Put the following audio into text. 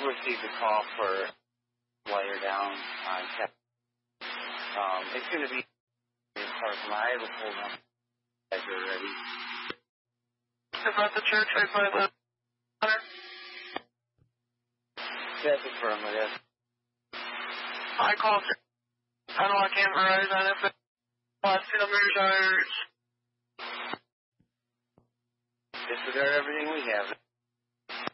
received a call for wire down on tech. It's going to be in parking lot. I have a full number already. About the church right by the center? That's affirmative. I called. I don't know, I can't memorize on it, but last two numbers are... Disregard everything we have.